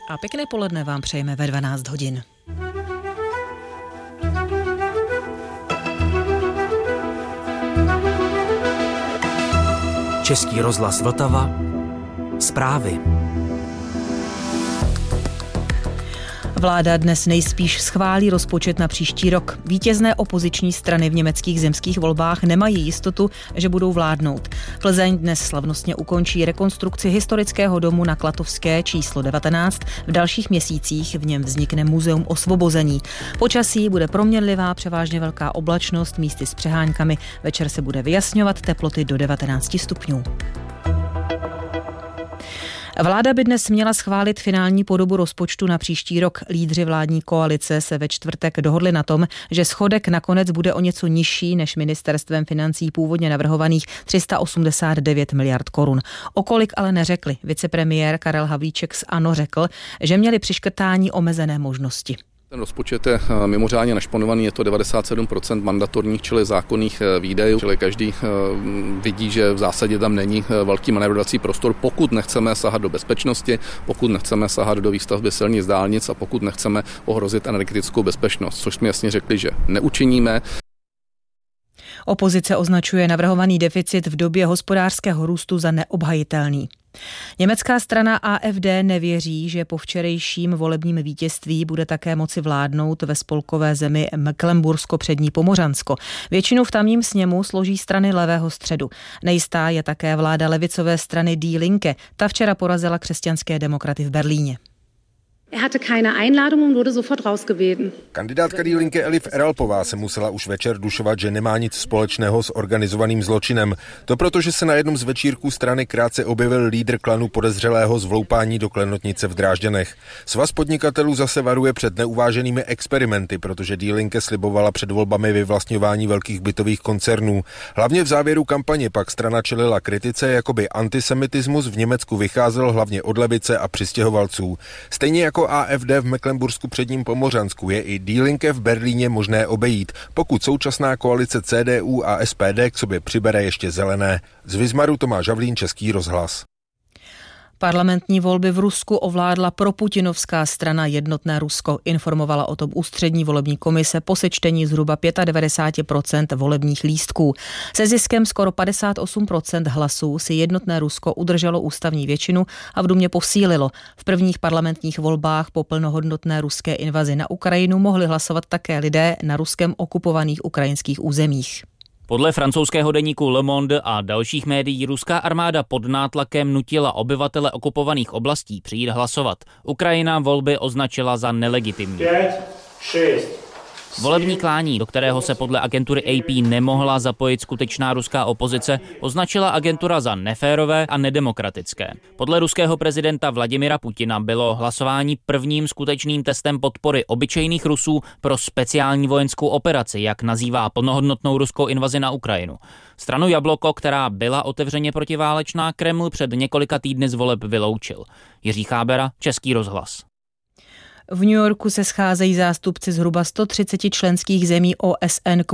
A pěkné poledne vám přejeme ve 12 hodin. Český rozhlas Vltava. Zprávy. Vláda dnes nejspíš schválí rozpočet na příští rok. Vítězné opoziční strany v německých zemských volbách nemají jistotu, že budou vládnout. Plzeň dnes slavnostně ukončí rekonstrukci historického domu na Klatovské číslo 19. V dalších měsících v něm vznikne muzeum osvobození. Počasí bude proměnlivá, převážně velká oblačnost, místy s přeháňkami. Večer se bude vyjasňovat, teploty do 19 stupňů. Vláda by dnes měla schválit finální podobu rozpočtu na příští rok. Lídři vládní koalice se ve čtvrtek dohodli na tom, že schodek nakonec bude o něco nižší než ministerstvem financí původně navrhovaných 389 miliard korun. O kolik ale neřekli. Vicepremiér Karel Havlíček z ANO řekl, že měli při škrtání omezené možnosti. Ten rozpočet je mimořádně našponovaný, je to 97% mandatorních, čili zákonných výdajů, čili každý vidí, že v zásadě tam není velký manévrovací prostor, pokud nechceme sahat do bezpečnosti, pokud nechceme sahat do výstavby silnic, dálnic a pokud nechceme ohrozit energetickou bezpečnost, což jsme jasně řekli, že neučiníme. Opozice označuje navrhovaný deficit v době hospodářského růstu za neobhajitelný. Německá strana AfD nevěří, že po včerejším volebním vítězství bude také moci vládnout ve spolkové zemi Mecklenbursko-Přední Pomořansko. Většinu v tamním sněmu složí strany levého středu. Nejistá je také vláda levicové strany Die Linke. Ta včera porazila křesťanské demokraty v Berlíně. hatte keine Einladung und wurde sofort rausgebeten. Kandidátka Die Linke Elif Eralpová se musela už večer dušovat, že nemá nic společného s organizovaným zločinem. To proto, že se na jednom z večírků strany krátce objevil lídr klanu podezřelého z vloupání do klenotnice v Drážďanech. Svaz podnikatelů zase varuje před neuváženými experimenty, protože Die Linke slibovala před volbami vyvlastňování velkých bytových koncernů. Hlavně v závěru kampaně pak strana čelila kritice, jakoby antisemitismus v Německu vycházel hlavně od levice a přistěhovalců. Stejně jako AfD v Mecklenbursku předním Pomořansku je i Die Linke v Berlíně možné obejít, pokud současná koalice CDU a SPD k sobě přibere ještě zelené. Z Vizmaru Tomáš Havlín, Český rozhlas. Parlamentní volby v Rusku ovládla proputinovská strana Jednotné Rusko. Informovala o tom ústřední volební komise po sečtení zhruba 95% volebních lístků. Se ziskem skoro 58% hlasů si Jednotné Rusko udrželo ústavní většinu a v Dumě posílilo. V prvních parlamentních volbách po plnohodnotné ruské invazi na Ukrajinu mohli hlasovat také lidé na Ruskem okupovaných ukrajinských územích. Podle francouzského deníku Le Monde a dalších médií ruská armáda pod nátlakem nutila obyvatele okupovaných oblastí přijít hlasovat. Ukrajina volby označila za nelegitimní. 5, 6. Volební klání, do kterého se podle agentury AP nemohla zapojit skutečná ruská opozice, označila agentura za neférové a nedemokratické. Podle ruského prezidenta Vladimira Putina bylo hlasování prvním skutečným testem podpory obyčejných Rusů pro speciální vojenskou operaci, jak nazývá plnohodnotnou ruskou invazi na Ukrajinu. Stranu Jabloko, která byla otevřeně protiválečná, Kreml před několika týdny z voleb vyloučil. Jiří Chábera, Český rozhlas. V New Yorku se scházejí zástupci zhruba 130 členských zemí OSN k